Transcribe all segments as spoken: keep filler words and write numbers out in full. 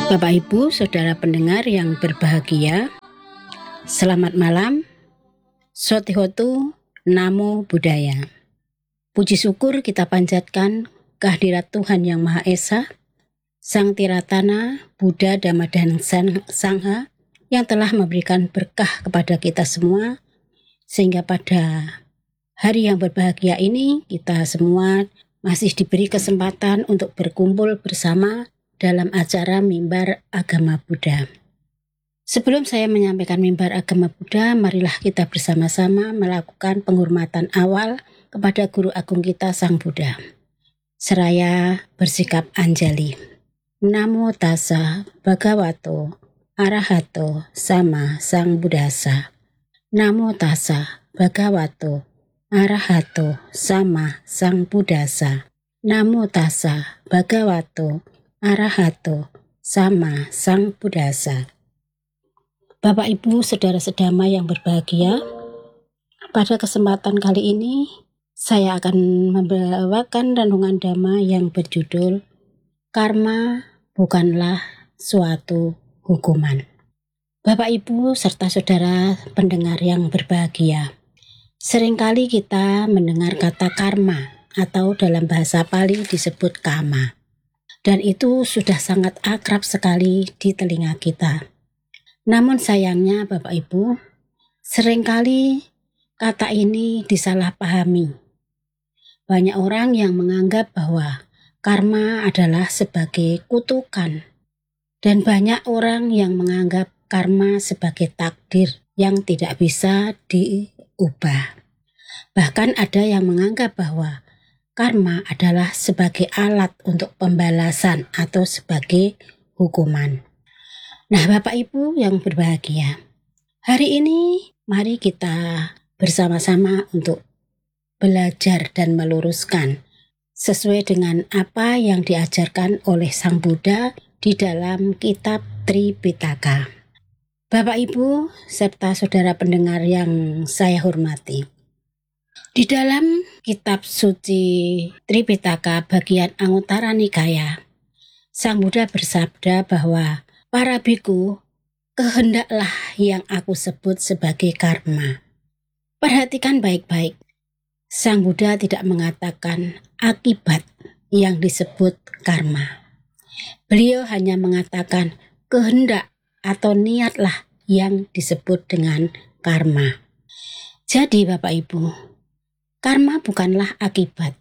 Bapak Ibu, saudara pendengar yang berbahagia, selamat malam. Sotihotu Namo Buddhaya. Puji syukur kita panjatkan kehadirat Tuhan Yang Maha Esa, Sang Tiratana, Buddha, Dhamma dan Sangha yang telah memberikan berkah kepada kita semua, sehingga pada hari yang berbahagia ini kita semua masih diberi kesempatan untuk berkumpul bersama dalam acara Mimbar Agama Buddha. Sebelum saya menyampaikan Mimbar Agama Buddha, marilah kita bersama-sama melakukan penghormatan awal kepada Guru Agung kita Sang Buddha. Seraya bersikap anjali. Namo tassa bhagavato arahato sama Sang Buddhassa. Namo tassa bhagavato arahato sama Sang Buddhassa. Namo tassa bhagavato arahato sama Sang Buddhassa. Bapak Ibu, saudara sedama yang berbahagia, pada kesempatan kali ini saya akan membawakan renungan dhamma yang berjudul Karma Bukanlah Suatu Hukuman. Bapak Ibu serta saudara pendengar yang berbahagia, seringkali kita mendengar kata karma atau dalam bahasa Pali disebut kama, dan itu sudah sangat akrab sekali di telinga kita. Namun sayangnya Bapak Ibu, seringkali kata ini disalahpahami. Banyak orang yang menganggap bahwa karma adalah sebagai kutukan, dan banyak orang yang menganggap karma sebagai takdir yang tidak bisa diubah. Bahkan ada yang menganggap bahwa karma adalah sebagai alat untuk pembalasan atau sebagai hukuman. Nah, Bapak Ibu yang berbahagia, hari ini mari kita bersama-sama untuk belajar dan meluruskan sesuai dengan apa yang diajarkan oleh Sang Buddha di dalam kitab Tripitaka. Bapak Ibu serta saudara pendengar yang saya hormati, di dalam kitab suci Tripitaka bagian Anguttara Nikaya, Sang Buddha bersabda bahwa para biku, kehendaklah yang aku sebut sebagai karma. Perhatikan baik-baik. Sang Buddha tidak mengatakan akibat yang disebut karma. Beliau hanya mengatakan kehendak atau niatlah yang disebut dengan karma. Jadi Bapak Ibu, karma bukanlah akibat.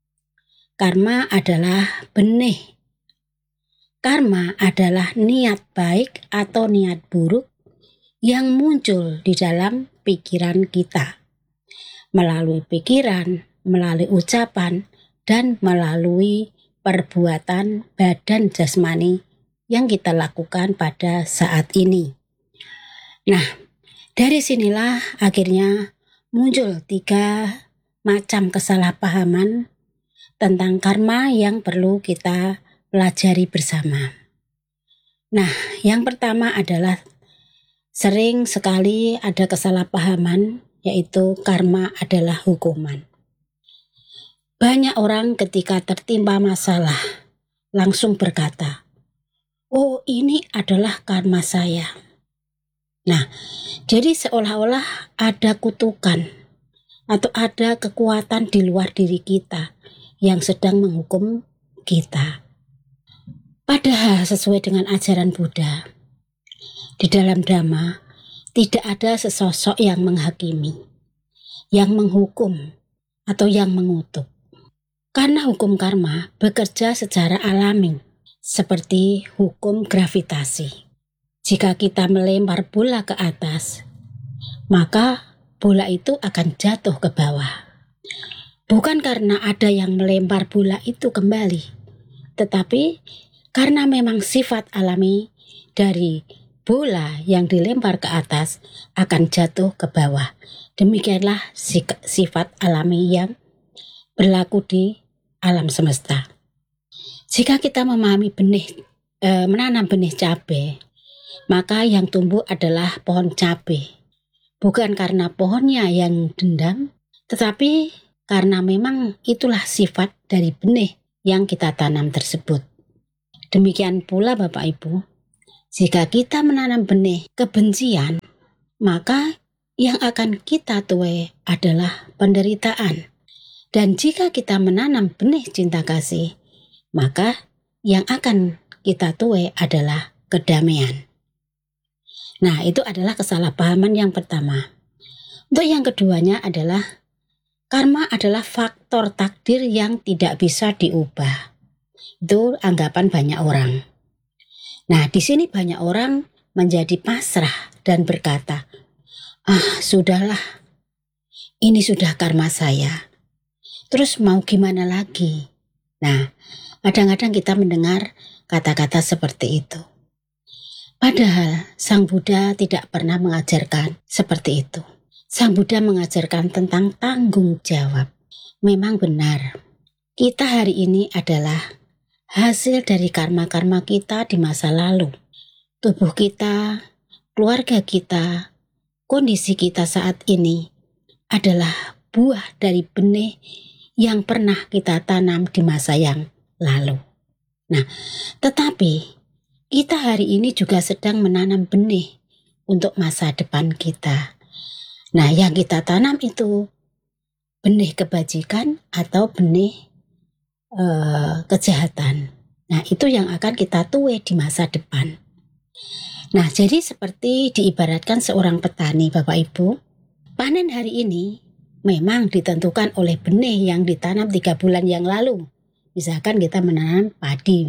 Karma adalah benih. Karma adalah niat baik atau niat buruk yang muncul di dalam pikiran kita, melalui pikiran, melalui ucapan, dan melalui perbuatan badan jasmani yang kita lakukan pada saat ini. Nah, dari sinilah akhirnya muncul tiga macam kesalahpahaman tentang karma yang perlu kita pelajari bersama. Nah, yang pertama adalah sering sekali ada kesalahpahaman, yaitu karma adalah hukuman. Banyak orang ketika tertimpa masalah langsung berkata, "Oh, ini adalah karma saya." Nah, jadi seolah-olah ada kutukan atau ada kekuatan di luar diri kita yang sedang menghukum kita. Padahal sesuai dengan ajaran Buddha, di dalam Dhamma tidak ada sesosok yang menghakimi, yang menghukum, atau yang mengutuk. Karena hukum karma bekerja secara alami, seperti hukum gravitasi. Jika kita melempar bola ke atas, maka bola itu akan jatuh ke bawah. Bukan karena ada yang melempar bola itu kembali, tetapi karena memang sifat alami dari bola yang dilempar ke atas akan jatuh ke bawah. Demikianlah sifat alami yang berlaku di alam semesta. Jika kita memahami benih, e, menanam benih cabai, maka yang tumbuh adalah pohon cabai. Bukan karena pohonnya yang dendam, tetapi karena memang itulah sifat dari benih yang kita tanam tersebut. Demikian pula Bapak Ibu, Jika kita menanam benih kebencian, maka yang akan kita tuai adalah penderitaan. Dan jika kita menanam benih cinta kasih, maka yang akan kita tuai adalah kedamaian. Nah, itu adalah kesalahpahaman yang pertama. Untuk yang keduanya adalah karma adalah faktor takdir yang tidak bisa diubah. Itu anggapan banyak orang. Nah, di sini banyak orang menjadi pasrah dan berkata, ah, sudahlah, ini sudah karma saya. Terus mau gimana lagi? Nah, kadang-kadang kita mendengar kata-kata seperti itu. Padahal Sang Buddha tidak pernah mengajarkan seperti itu. Sang Buddha mengajarkan tentang tanggung jawab. Memang benar, kita hari ini adalah hasil dari karma-karma kita di masa lalu. Tubuh kita, keluarga kita, kondisi kita saat ini adalah buah dari benih yang pernah kita tanam di masa yang lalu. Nah, tetapi kita hari ini juga sedang menanam benih untuk masa depan kita. Nah, yang kita tanam itu benih kebajikan atau benih uh, kejahatan. Nah, itu yang akan kita tuai di masa depan. Nah, jadi seperti diibaratkan seorang petani, Bapak Ibu, panen hari ini memang ditentukan oleh benih yang ditanam tiga bulan yang lalu. Misalkan kita menanam padi.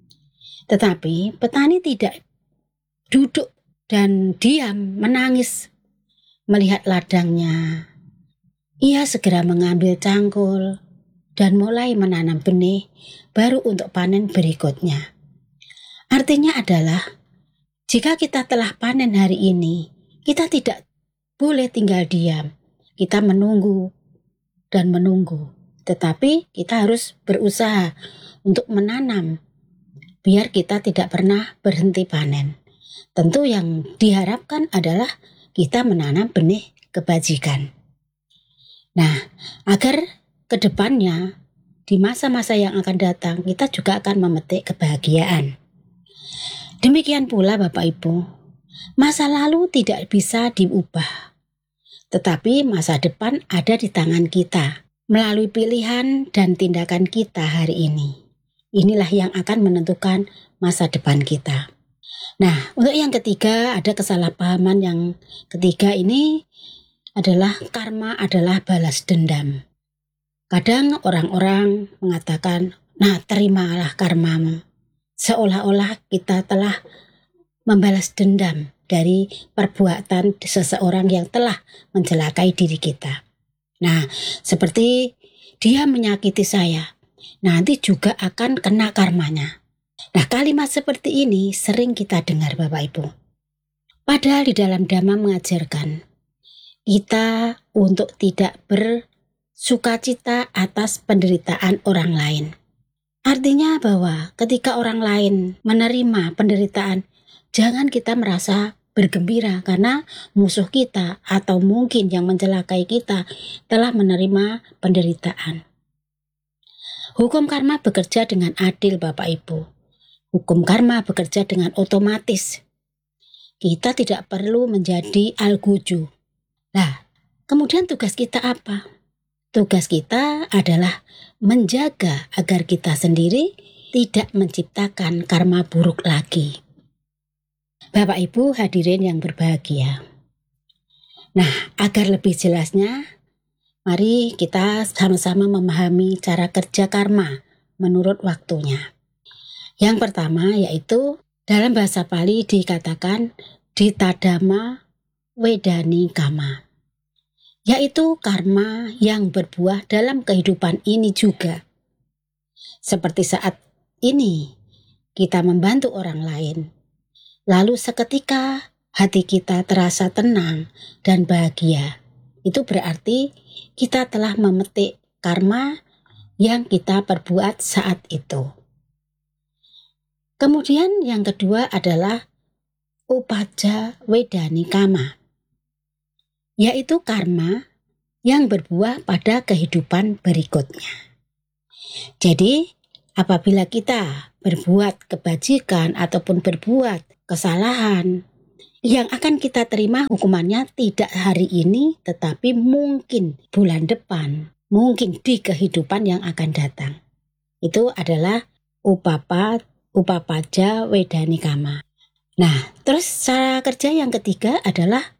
Tetapi petani tidak duduk dan diam menangis melihat ladangnya. Ia segera mengambil cangkul dan mulai menanam benih baru untuk panen berikutnya. Artinya adalah jika kita telah panen hari ini, kita tidak boleh tinggal diam. Kita menunggu dan menunggu, tetapi kita harus berusaha untuk menanam biar kita tidak pernah berhenti panen. Tentu yang diharapkan adalah kita menanam benih kebajikan. Nah, agar ke depannya di masa-masa yang akan datang kita juga akan memetik kebahagiaan. Demikian pula Bapak Ibu, masa lalu tidak bisa diubah. Tetapi masa depan ada di tangan kita melalui pilihan dan tindakan kita hari ini. Inilah yang akan menentukan masa depan kita. Nah, untuk yang ketiga ada kesalahpahaman yang ketiga ini adalah karma adalah balas dendam. Kadang orang-orang mengatakan, nah terimalah karmamu. Seolah-olah kita telah membalas dendam dari perbuatan seseorang yang telah mencelakai diri kita. Nah, seperti dia menyakiti saya, nanti juga akan kena karmanya. Nah, kalimat seperti ini sering kita dengar Bapak Ibu. Padahal di dalam Dhamma mengajarkan kita untuk tidak bersukacita atas penderitaan orang lain. Artinya bahwa ketika orang lain menerima penderitaan, jangan kita merasa bergembira karena musuh kita atau mungkin yang mencelakai kita telah menerima penderitaan. Hukum karma bekerja dengan adil Bapak Ibu. Hukum karma bekerja dengan otomatis. Kita tidak perlu menjadi alguju. Nah, kemudian tugas kita apa? Tugas kita adalah menjaga agar kita sendiri tidak menciptakan karma buruk lagi. Bapak Ibu hadirin yang berbahagia. Nah, agar lebih jelasnya, mari kita sama-sama memahami cara kerja karma menurut waktunya. Yang pertama yaitu dalam bahasa Pali dikatakan ditadama wedani kama, yaitu karma yang berbuah dalam kehidupan ini juga. Seperti saat ini kita membantu orang lain, lalu seketika hati kita terasa tenang dan bahagia. Itu berarti kita telah memetik karma yang kita perbuat saat itu. Kemudian yang kedua adalah upaja wedani kama, yaitu karma yang berbuah pada kehidupan berikutnya. Jadi apabila kita berbuat kebajikan ataupun berbuat kesalahan, yang akan kita terima hukumannya tidak hari ini, tetapi mungkin bulan depan, mungkin di kehidupan yang akan datang. Itu adalah upapa, upapaja wedani kama. Nah, terus cara kerja yang ketiga adalah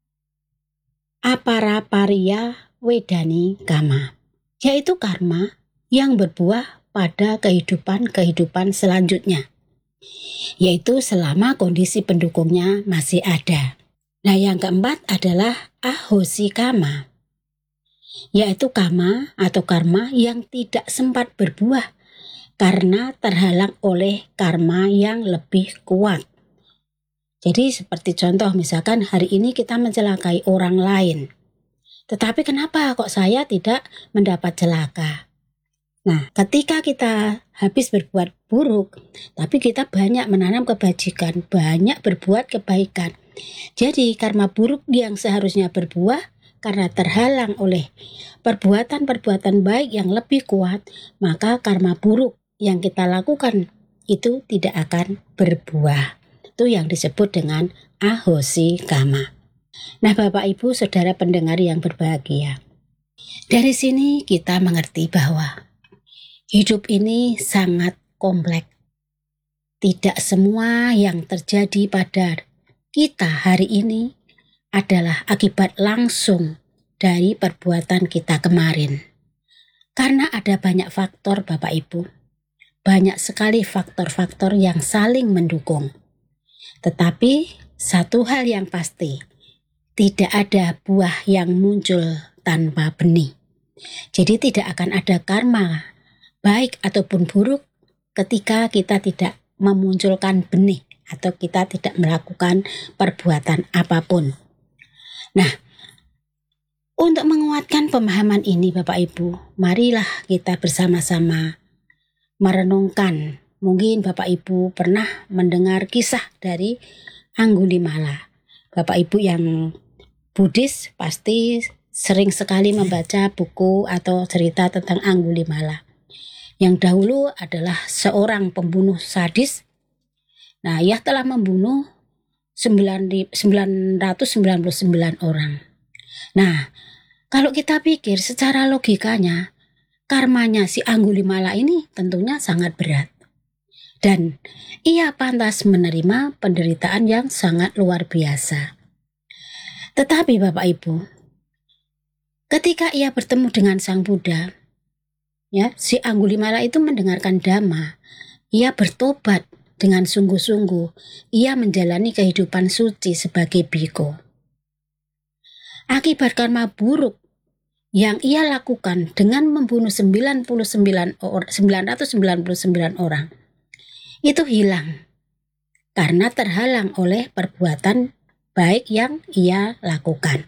aparapariya wedani kama, yaitu karma yang berbuah pada kehidupan-kehidupan selanjutnya, yaitu selama kondisi pendukungnya masih ada. Nah, yang keempat adalah ahosi kama, yaitu kama atau karma yang tidak sempat berbuah karena terhalang oleh karma yang lebih kuat. Jadi seperti contoh, misalkan hari ini kita mencelakai orang lain, tetapi kenapa kok saya tidak mendapat celaka? Nah, ketika kita habis berbuat buruk, tapi kita banyak menanam kebajikan, banyak berbuat kebaikan. Jadi karma buruk yang seharusnya berbuah karena terhalang oleh perbuatan-perbuatan baik yang lebih kuat, maka karma buruk yang kita lakukan itu tidak akan berbuah. Itu yang disebut dengan ahosi kama. Nah, Bapak Ibu Saudara pendengar yang berbahagia, dari sini kita mengerti bahwa hidup ini sangat kompleks. Tidak semua yang terjadi pada kita hari ini adalah akibat langsung dari perbuatan kita kemarin. Karena ada banyak faktor, Bapak Ibu. Banyak sekali faktor-faktor yang saling mendukung. Tetapi satu hal yang pasti, tidak ada buah yang muncul tanpa benih. Jadi tidak akan ada karma baik ataupun buruk ketika kita tidak memunculkan benih atau kita tidak melakukan perbuatan apapun. Nah, untuk menguatkan pemahaman ini Bapak Ibu, marilah kita bersama-sama merenungkan. Mungkin Bapak Ibu pernah mendengar kisah dari Anggulimala. Bapak Ibu yang Buddhis pasti sering sekali membaca buku atau cerita tentang Anggulimala. Yang dahulu adalah seorang pembunuh sadis. Nah, ia telah membunuh sembilan ratus sembilan puluh sembilan orang. Nah, kalau kita pikir secara logikanya, karmanya si Anggulimala ini tentunya sangat berat. Dan ia pantas menerima penderitaan yang sangat luar biasa. Tetapi Bapak Ibu, ketika ia bertemu dengan Sang Buddha, ya, si Anggulimala itu mendengarkan Dhamma, ia bertobat dengan sungguh-sungguh, ia menjalani kehidupan suci sebagai bhikkhu. Akibat karma buruk yang ia lakukan dengan membunuh sembilan ratus sembilan puluh sembilan orang, itu hilang karena terhalang oleh perbuatan baik yang ia lakukan.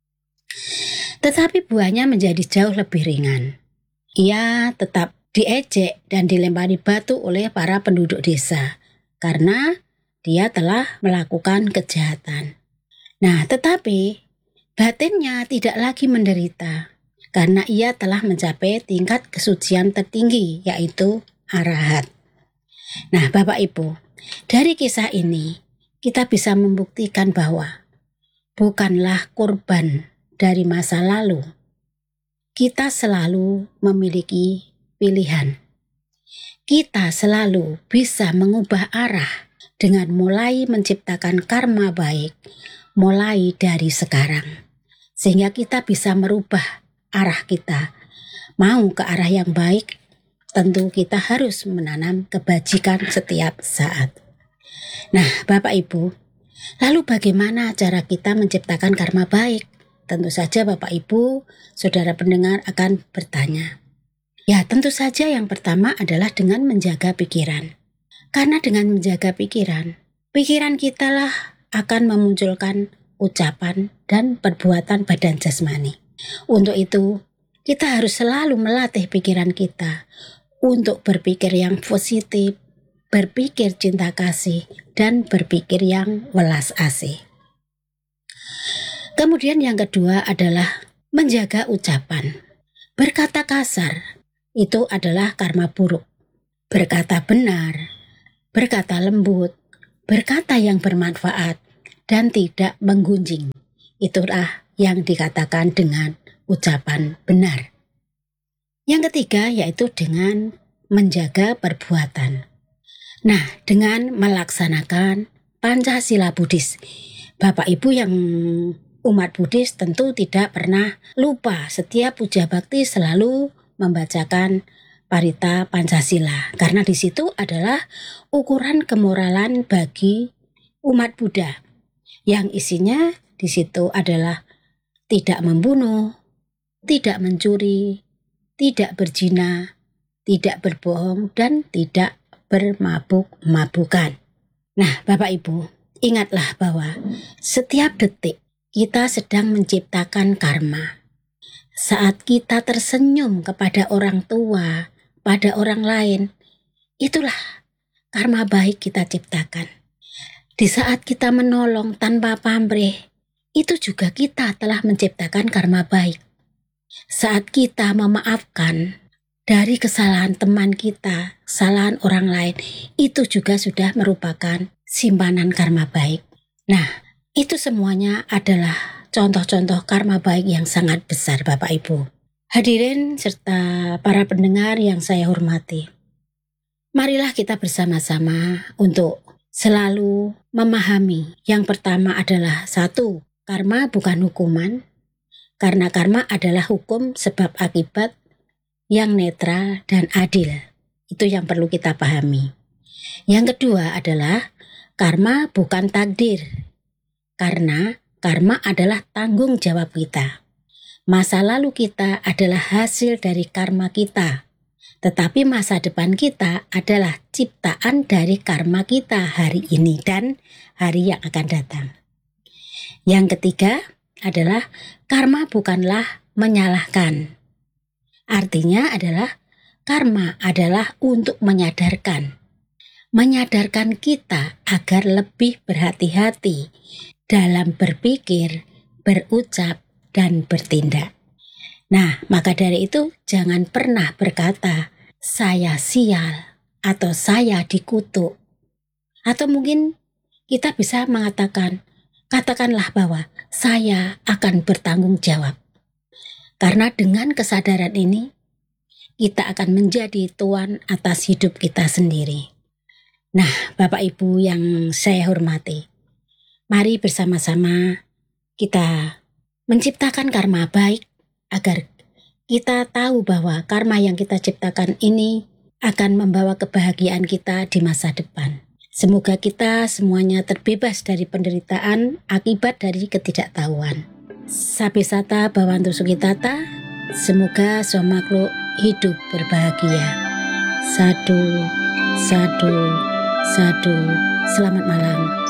Tetapi buahnya menjadi jauh lebih ringan. Ia tetap diejek dan dilempari batu oleh para penduduk desa karena dia telah melakukan kejahatan. Nah, tetapi batinnya tidak lagi menderita karena ia telah mencapai tingkat kesucian tertinggi, yaitu arahat. Nah, Bapak Ibu, dari kisah ini kita bisa membuktikan bahwa bukanlah korban dari masa lalu. Kita selalu memiliki pilihan. Kita selalu bisa mengubah arah dengan mulai menciptakan karma baik, mulai dari sekarang. Sehingga kita bisa merubah arah kita. Mau ke arah yang baik, tentu kita harus menanam kebajikan setiap saat. Nah, Bapak Ibu, lalu bagaimana cara kita menciptakan karma baik? Tentu saja Bapak Ibu, saudara pendengar akan bertanya. Ya, tentu saja yang pertama adalah dengan menjaga pikiran. Karena dengan menjaga pikiran, pikiran kita lah akan memunculkan ucapan dan perbuatan badan jasmani. Untuk itu, kita harus selalu melatih pikiran kita untuk berpikir yang positif, berpikir cinta kasih, dan berpikir yang welas asih. Kemudian yang kedua adalah menjaga ucapan. Berkata kasar itu adalah karma buruk. Berkata benar, berkata lembut, berkata yang bermanfaat, dan tidak menggunjing. Itulah yang dikatakan dengan ucapan benar. Yang ketiga yaitu dengan menjaga perbuatan. Nah, dengan melaksanakan Pancasila Buddhis. Bapak Ibu yang umat Buddhis tentu tidak pernah lupa, setiap puja bakti selalu membacakan Parita Pancasila. Karena di situ adalah ukuran kemoralan bagi umat Buddha. Yang isinya di situ adalah tidak membunuh, tidak mencuri, tidak berzina, tidak berbohong, dan tidak bermabuk-mabukan. Nah, Bapak Ibu, ingatlah bahwa setiap detik kita sedang menciptakan karma. Saat kita tersenyum kepada orang tua, pada orang lain, itulah karma baik kita ciptakan. Di saat kita menolong tanpa pamrih, itu juga kita telah menciptakan karma baik. Saat kita memaafkan dari kesalahan teman kita, kesalahan orang lain, itu juga sudah merupakan simpanan karma baik. Nah, itu semuanya adalah contoh-contoh karma baik yang sangat besar, Bapak Ibu. Hadirin serta para pendengar yang saya hormati, marilah kita bersama-sama untuk selalu memahami. Yang pertama adalah satu, karma bukan hukuman, karena karma adalah hukum sebab akibat yang netral dan adil. Itu yang perlu kita pahami. Yang kedua adalah karma bukan takdir, karena karma adalah tanggung jawab kita. Masa lalu kita adalah hasil dari karma kita, tetapi masa depan kita adalah ciptaan dari karma kita hari ini dan hari yang akan datang. Yang ketiga adalah karma bukanlah menyalahkan. Artinya adalah karma adalah untuk menyadarkan. Menyadarkan kita agar lebih berhati-hati dalam berpikir, berucap, dan bertindak. Nah, maka dari itu jangan pernah berkata, saya sial, atau saya dikutuk. Atau mungkin kita bisa mengatakan, katakanlah bahwa saya akan bertanggung jawab. Karena dengan kesadaran ini, kita akan menjadi tuan atas hidup kita sendiri. Nah, Bapak Ibu yang saya hormati, mari bersama-sama kita menciptakan karma baik agar kita tahu bahwa karma yang kita ciptakan ini akan membawa kebahagiaan kita di masa depan. Semoga kita semuanya terbebas dari penderitaan akibat dari ketidaktahuan. Sabe sata Bhawantu Sukhitata, semoga semua makhluk hidup berbahagia. Sadu, sadu, sadu. Selamat malam.